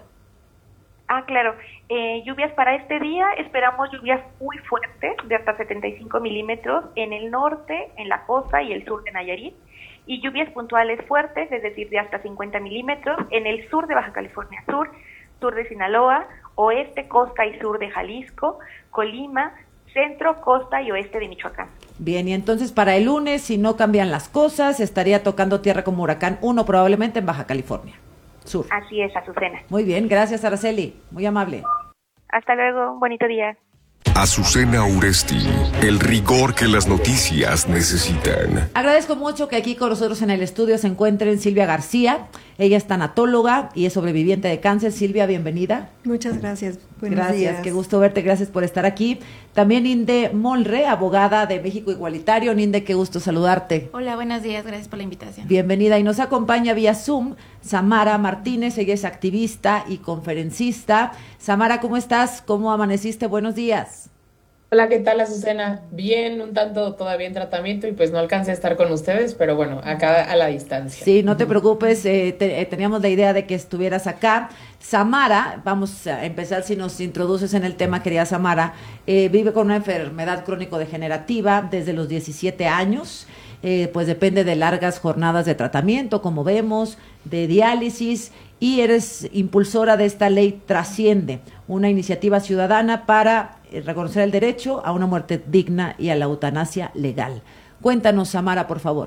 Claro. Lluvias para este día, esperamos lluvias muy fuertes, de hasta 75 milímetros en el norte, en la costa y el sur de Nayarit, y lluvias puntuales fuertes, es decir, de hasta 50 milímetros en el sur de Baja California Sur, sur de Sinaloa, oeste, costa y sur de Jalisco, Colima, centro, costa y oeste de Michoacán. Bien, y entonces para el lunes, si no cambian las cosas, estaría tocando tierra como huracán 1 probablemente en Baja California Sur. Así es, Azucena. Muy bien, gracias, Araceli, muy amable. Hasta luego, bonito día. Azucena Uresti, el rigor que las noticias necesitan. Agradezco mucho que aquí con nosotros en el estudio se encuentren Silvia García. Ella es tanatóloga y es sobreviviente de cáncer. Silvia, bienvenida. Muchas gracias. Buenos días. Qué gusto verte, gracias por estar aquí. También Inde Molre, abogada de México Igualitario. Inde, qué gusto saludarte. Hola, buenos días, gracias por la invitación. Bienvenida, y nos acompaña vía Zoom Samara Martínez. Ella es activista y conferencista. Samara, ¿cómo estás? ¿Cómo amaneciste? Buenos días. Hola, ¿qué tal, Azucena? Bien, un tanto todavía en tratamiento y pues no alcancé a estar con ustedes, pero bueno, acá a la distancia. Sí, no te preocupes, teníamos la idea de que estuvieras acá. Samara, vamos a empezar si nos introduces en el tema, querida Samara. Vive con una enfermedad crónico-degenerativa desde los 17 años. Pues depende de largas jornadas de tratamiento, como vemos, de diálisis, y eres impulsora de esta ley Trasciende, una iniciativa ciudadana para reconocer el derecho a una muerte digna y a la eutanasia legal. Cuéntanos, Samara, por favor.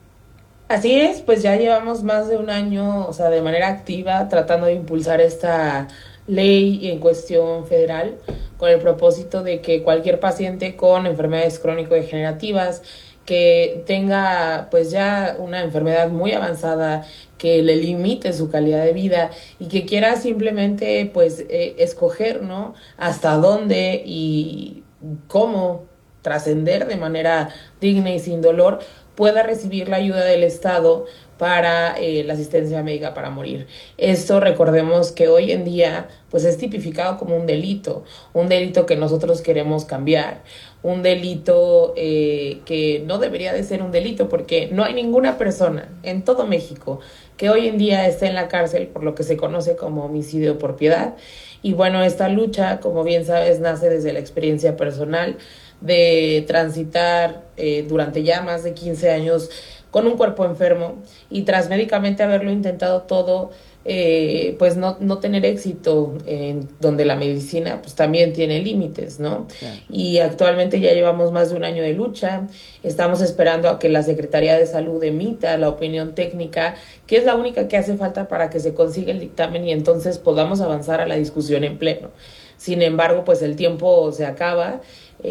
Así es, pues ya llevamos más de un año, o sea, de manera activa, tratando de impulsar esta ley en cuestión federal, con el propósito de que cualquier paciente con enfermedades crónico-degenerativas que tenga pues ya una enfermedad muy avanzada que le limite su calidad de vida y que quiera simplemente pues escoger, ¿no?, hasta dónde y cómo trascender de manera digna y sin dolor, pueda recibir la ayuda del Estado para la asistencia médica para morir. Esto, recordemos que hoy en día pues es tipificado como un delito que nosotros queremos cambiar, un delito que no debería de ser un delito, porque no hay ninguna persona en todo México que hoy en día esté en la cárcel por lo que se conoce como homicidio por piedad. Y bueno, esta lucha, como bien sabes, nace desde la experiencia personal de transitar durante ya más de 15 años con un cuerpo enfermo y tras médicamente haberlo intentado todo, pues no tener éxito, en donde la medicina pues también tiene límites, ¿no? Claro. Y actualmente ya llevamos más de un año de lucha, estamos esperando a que la Secretaría de Salud emita la opinión técnica, que es la única que hace falta para que se consiga el dictamen y entonces podamos avanzar a la discusión en pleno. Sin embargo, pues el tiempo se acaba,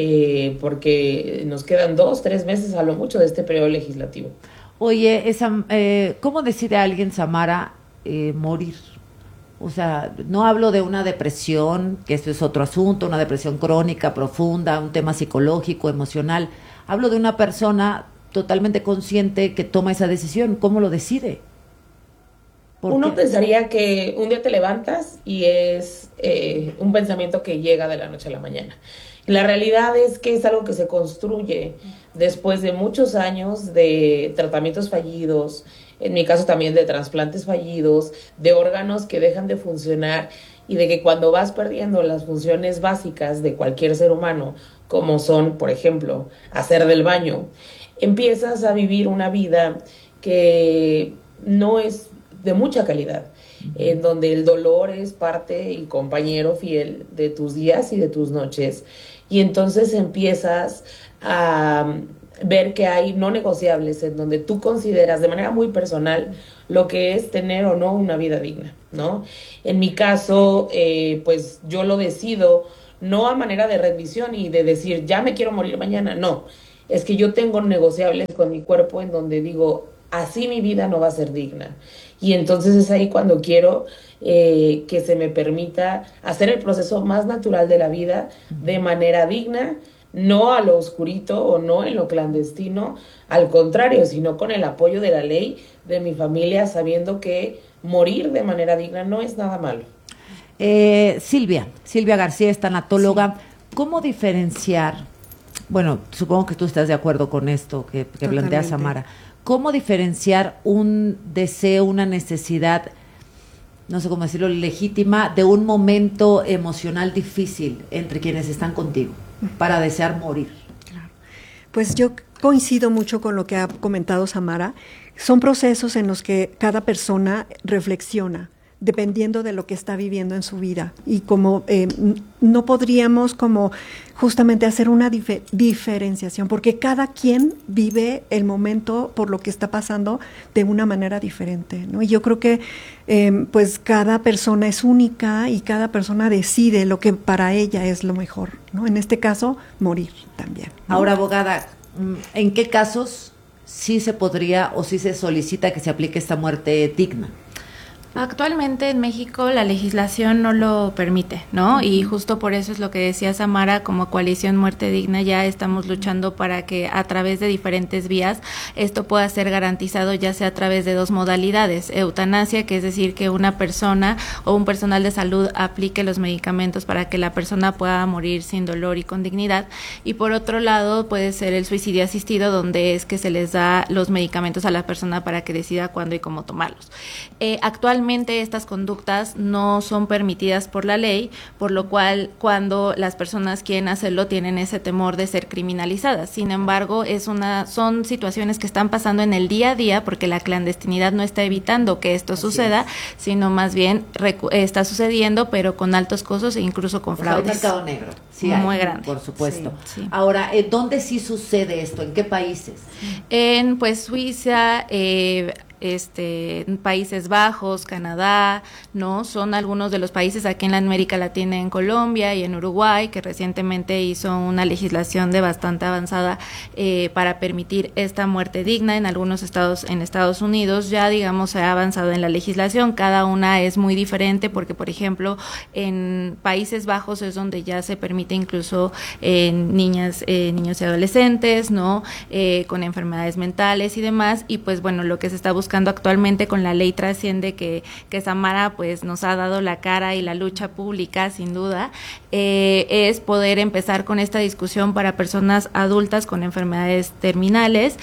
porque nos quedan 2-3 meses a lo mucho de este periodo legislativo. Oye, ¿cómo decide alguien, Samara, morir? O sea, no hablo de una depresión, que eso es otro asunto, una depresión crónica, profunda, un tema psicológico, emocional. Hablo de una persona totalmente consciente que toma esa decisión. ¿Cómo lo decide? Uno pensaría que un día te levantas y es un pensamiento que llega de la noche a la mañana. La realidad es que es algo que se construye después de muchos años de tratamientos fallidos, en mi caso también de trasplantes fallidos, de órganos que dejan de funcionar y de que cuando vas perdiendo las funciones básicas de cualquier ser humano como son, por ejemplo, hacer del baño, empiezas a vivir una vida que no es de mucha calidad, en donde el dolor es parte y compañero fiel de tus días y de tus noches, y entonces empiezas a ver que hay no negociables en donde tú consideras de manera muy personal lo que es tener o no una vida digna, ¿no? En mi caso, pues yo lo decido no a manera de rendición y de decir, ya me quiero morir mañana, no. Es que yo tengo negociables con mi cuerpo en donde digo, así mi vida no va a ser digna. Y entonces es ahí cuando quiero que se me permita hacer el proceso más natural de la vida de manera digna, no a lo oscurito o no en lo clandestino, al contrario, sino con el apoyo de la ley, de mi familia, sabiendo que morir de manera digna no es nada malo. Silvia García es tanatóloga. Sí. ¿Cómo diferenciar? Bueno, supongo que tú estás de acuerdo con esto que plantea Samara. ¿Cómo diferenciar un deseo, una necesidad, no sé cómo decirlo, legítima, de un momento emocional difícil entre quienes están contigo para desear morir? Claro. Pues yo coincido mucho con lo que ha comentado Samara. Son procesos en los que cada persona reflexiona dependiendo de lo que está viviendo en su vida, y como no podríamos como justamente hacer una diferenciación, porque cada quien vive el momento por lo que está pasando de una manera diferente, ¿no? Y yo creo que pues cada persona es única y cada persona decide lo que para ella es lo mejor, ¿no? En este caso, morir también, ¿no? Ahora, abogada, ¿en qué casos sí se podría o sí se solicita que se aplique esta muerte digna? Actualmente en México la legislación no lo permite, ¿no? Y justo por eso es lo que decía Samara, como Coalición Muerte Digna ya estamos luchando para que a través de diferentes vías esto pueda ser garantizado, ya sea a través de dos modalidades: eutanasia, que es decir, que una persona o un personal de salud aplique los medicamentos para que la persona pueda morir sin dolor y con dignidad, y por otro lado puede ser el suicidio asistido, donde es que se les da los medicamentos a la persona para que decida cuándo y cómo tomarlos. Actualmente estas conductas no son permitidas por la ley, por lo cual cuando las personas quieren hacerlo tienen ese temor de ser criminalizadas. Sin embargo, son situaciones que están pasando en el día a día, porque la clandestinidad no está evitando que esto suceda, sino más bien está sucediendo, pero con altos costos e incluso con fraudes. El mercado negro, sí, muy grande. Por supuesto. Sí, sí. Ahora, ¿dónde sí sucede esto? ¿En qué países? En Suiza, Países Bajos, Canadá, ¿no? Son algunos de los países aquí en la América Latina, en Colombia y en Uruguay, que recientemente hizo una legislación de bastante avanzada para permitir esta muerte digna. En algunos estados, en Estados Unidos, ya digamos se ha avanzado en la legislación. Cada una es muy diferente porque, por ejemplo, en Países Bajos es donde ya se permite incluso niños y adolescentes, ¿no? Con enfermedades mentales y demás. Y pues bueno, lo que se está buscando actualmente con la ley Trasciende, que Samara pues nos ha dado la cara y la lucha pública sin duda, es poder empezar con esta discusión para personas adultas con enfermedades terminales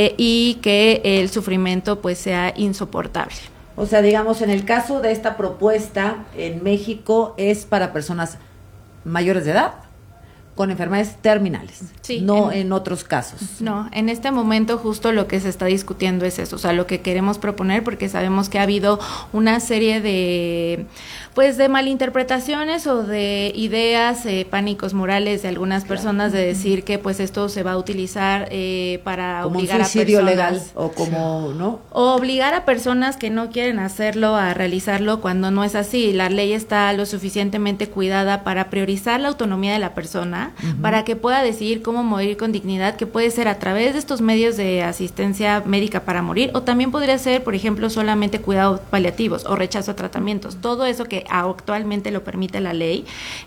y que el sufrimiento pues sea insoportable. O sea, digamos, en el caso de esta propuesta en México es para personas mayores de edad con enfermedades terminales, sí, no en otros casos. No, en este momento justo lo que se está discutiendo es eso, o sea, lo que queremos proponer, porque sabemos que ha habido una serie de malinterpretaciones o de ideas, pánicos morales de algunas personas, de decir que pues esto se va a utilizar para como obligar un suicidio a personas legal, o como, ¿no? O obligar a personas que no quieren hacerlo a realizarlo, cuando no es así. La ley está lo suficientemente cuidada para priorizar la autonomía de la persona, para que pueda decidir cómo morir con dignidad, que puede ser a través de estos medios de asistencia médica para morir, o también podría ser, por ejemplo, solamente cuidados paliativos o rechazo a tratamientos. Todo eso que actualmente lo permite la ley,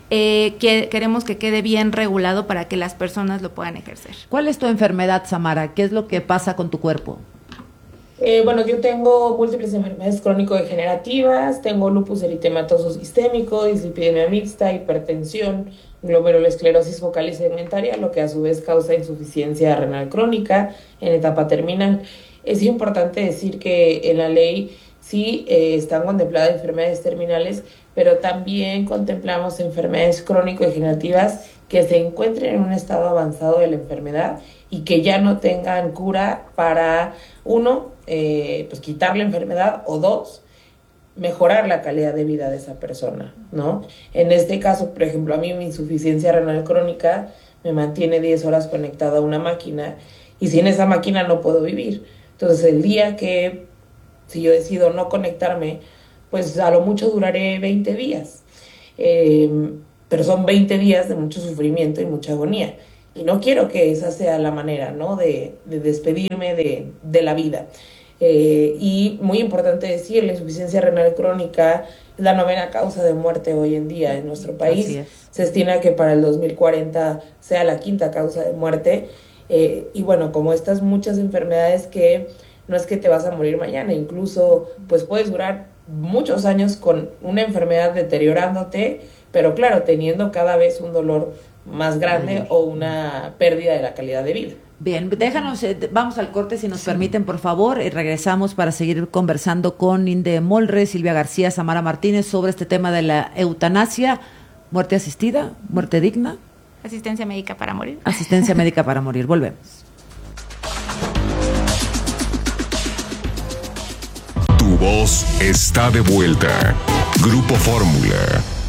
que queremos que quede bien regulado para que las personas lo puedan ejercer. ¿Cuál es tu enfermedad, Samara? ¿Qué es lo que pasa con tu cuerpo? Bueno, yo tengo múltiples enfermedades crónico-degenerativas, tengo lupus eritematoso sistémico, dislipidemia mixta, hipertensión, glomerulosclerosis focal y segmentaria, lo que a su vez causa insuficiencia renal crónica en etapa terminal. Es importante decir que en la ley sí están contempladas enfermedades terminales, pero también contemplamos enfermedades crónico-degenerativas que se encuentren en un estado avanzado de la enfermedad y que ya no tengan cura para, uno, pues quitar la enfermedad, o dos, mejorar la calidad de vida de esa persona, ¿no? En este caso, por ejemplo, a mí mi insuficiencia renal crónica me mantiene 10 horas conectada a una máquina y sin esa máquina no puedo vivir. Entonces, el día que, si yo decido no conectarme, pues a lo mucho duraré 20 días. Pero son 20 días de mucho sufrimiento y mucha agonía. Y no quiero que esa sea la manera, ¿no?, de despedirme de la vida. Y muy importante decir, la insuficiencia renal crónica es la 9ª causa de muerte hoy en día en nuestro país. Se estima que para el 2040 sea la 5ª causa de muerte. Y bueno, como estas muchas enfermedades que no es que te vas a morir mañana, incluso pues puedes durar muchos años con una enfermedad deteriorándote, pero claro, teniendo cada vez un dolor más grande o una pérdida de la calidad de vida. Bien, déjanos, vamos al corte si nos permiten, por favor, y regresamos para seguir conversando con Inde Molre, Silvia García, Samara Martínez sobre este tema de la eutanasia, muerte asistida, muerte digna. Asistencia médica para morir. Asistencia médica para morir, volvemos. Tu voz está de vuelta. Grupo Fórmula.